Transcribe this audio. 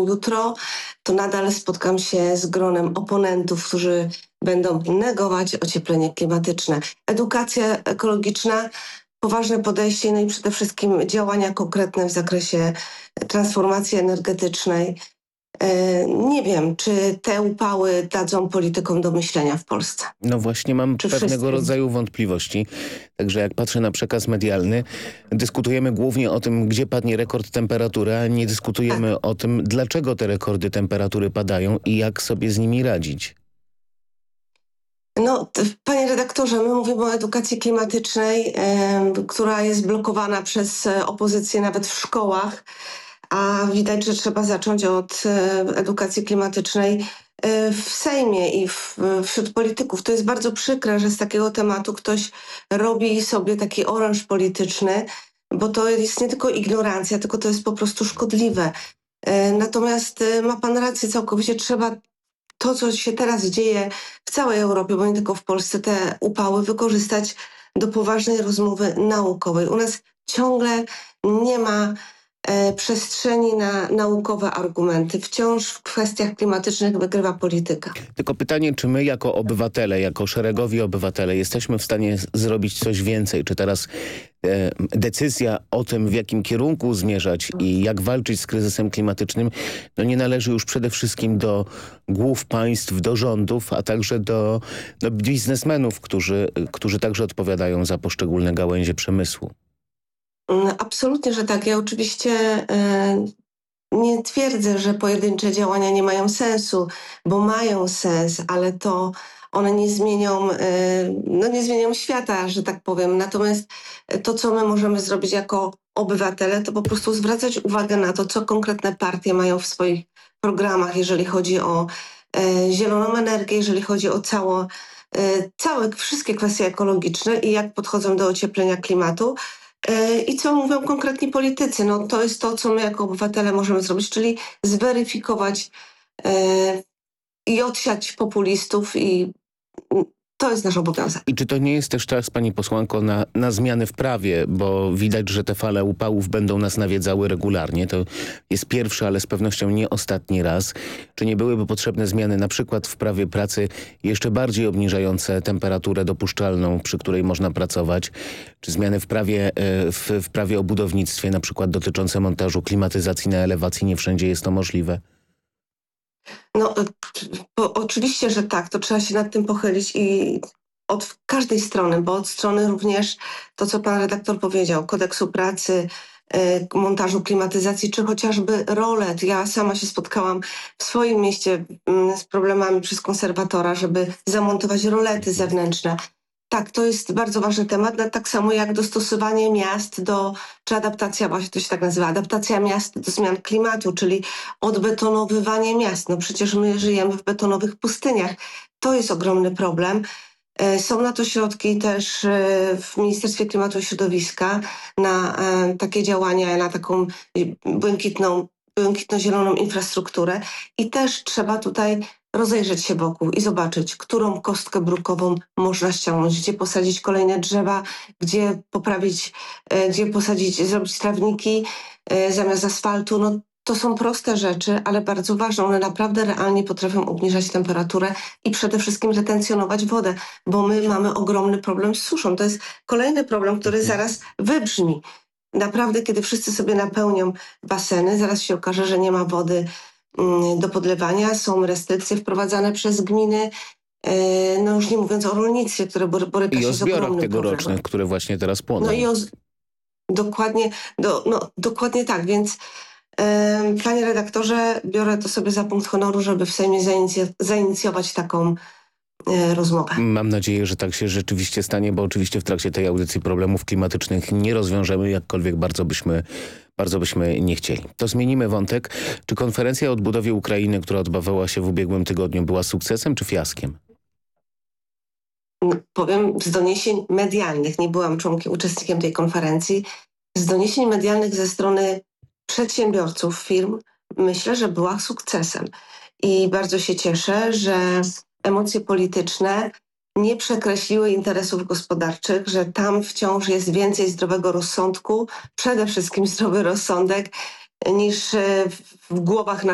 jutro, to nadal spotkam się z gronem oponentów, którzy będą negować ocieplenie klimatyczne. Edukacja ekologiczna, poważne podejście, no i przede wszystkim działania konkretne w zakresie transformacji energetycznej. Nie wiem, czy te upały dadzą politykom do myślenia w Polsce. No właśnie, mam Czy pewnego wszystkim? rodzaju wątpliwości. Także jak patrzę na przekaz medialny, dyskutujemy głównie o tym, gdzie padnie rekord temperatury, a nie dyskutujemy o tym, dlaczego te rekordy temperatury padają i jak sobie z nimi radzić. No, panie redaktorze, my mówimy o edukacji klimatycznej, która jest blokowana przez opozycję nawet w szkołach, a widać, że trzeba zacząć od edukacji klimatycznej w Sejmie i wśród polityków. To jest bardzo przykre, że z takiego tematu ktoś robi sobie taki oręż polityczny, bo to jest nie tylko ignorancja, tylko to jest po prostu szkodliwe. Natomiast ma pan rację, całkowicie trzeba to, co się teraz dzieje w całej Europie, bo nie tylko w Polsce, te upały wykorzystać do poważnej rozmowy naukowej. U nas ciągle nie ma przestrzeni na naukowe argumenty. Wciąż w kwestiach klimatycznych wygrywa polityka. Tylko pytanie, czy my jako obywatele, jako szeregowi obywatele jesteśmy w stanie zrobić coś więcej? Czy teraz decyzja o tym, w jakim kierunku zmierzać i jak walczyć z kryzysem klimatycznym, no nie należy już przede wszystkim do głów państw, do rządów, a także do biznesmenów, którzy także odpowiadają za poszczególne gałęzie przemysłu? Absolutnie, że tak. Ja oczywiście nie twierdzę, że pojedyncze działania nie mają sensu, bo mają sens, ale to one nie zmienią, nie zmienią świata, że tak powiem. Natomiast to, co my możemy zrobić jako obywatele, to po prostu zwracać uwagę na to, co konkretne partie mają w swoich programach, jeżeli chodzi o zieloną energię, jeżeli chodzi o wszystkie kwestie ekologiczne i jak podchodzą do ocieplenia klimatu. I co mówią konkretni politycy? No, to jest to, co my jako obywatele możemy zrobić, czyli zweryfikować i odsiać populistów i to jest nasz obowiązek. I czy to nie jest też czas, pani posłanko, na zmiany w prawie, bo widać, że te fale upałów będą nas nawiedzały regularnie. To jest pierwszy, ale z pewnością nie ostatni raz. Czy nie byłyby potrzebne zmiany na przykład w prawie pracy jeszcze bardziej obniżające temperaturę dopuszczalną, przy której można pracować? Czy zmiany w prawie o budownictwie, na przykład dotyczące montażu klimatyzacji na elewacji? Nie wszędzie jest to możliwe. No, oczywiście, że tak, to trzeba się nad tym pochylić i od każdej strony, bo od strony również to, co pan redaktor powiedział, kodeksu pracy, montażu klimatyzacji, czy chociażby rolet. Ja sama się spotkałam w swoim mieście z problemami przez konserwatora, żeby zamontować rolety zewnętrzne. Tak, to jest bardzo ważny temat, tak samo jak dostosowanie miast czy adaptacja, właśnie to się tak nazywa, adaptacja miast do zmian klimatu, czyli odbetonowywanie miast. No przecież my żyjemy w betonowych pustyniach. To jest ogromny problem. Są na to środki też w Ministerstwie Klimatu i Środowiska na takie działania, na taką błękitno-zieloną infrastrukturę i też trzeba tutaj rozejrzeć się wokół i zobaczyć, którą kostkę brukową można ściągnąć, gdzie posadzić kolejne drzewa, gdzie zrobić trawniki zamiast asfaltu. No, to są proste rzeczy, ale bardzo ważne. One naprawdę realnie potrafią obniżać temperaturę i przede wszystkim retencjonować wodę, bo my mamy ogromny problem z suszą. To jest kolejny problem, który zaraz wybrzmi. Naprawdę, kiedy wszyscy sobie napełnią baseny, zaraz się okaże, że nie ma wody do podlewania. Są restrykcje wprowadzane przez gminy, no już nie mówiąc o rolnictwie, które boryka się z ogromnym problemem. I o zbiorach tegorocznych, które właśnie teraz płoną. No i dokładnie tak, więc panie redaktorze, biorę to sobie za punkt honoru, żeby w Sejmie zainicjować taką rozmowę. Mam nadzieję, że tak się rzeczywiście stanie, bo oczywiście w trakcie tej audycji problemów klimatycznych nie rozwiążemy, jakkolwiek bardzo byśmy nie chcieli. To zmienimy wątek. Czy konferencja o odbudowie Ukrainy, która odbywała się w ubiegłym tygodniu, była sukcesem czy fiaskiem? Powiem z doniesień medialnych, nie byłam uczestnikiem tej konferencji, z doniesień medialnych ze strony przedsiębiorców, firm, myślę, że była sukcesem. I bardzo się cieszę, że emocje polityczne nie przekreśliły interesów gospodarczych, że tam wciąż jest więcej zdrowego rozsądku, przede wszystkim zdrowy rozsądek, niż w głowach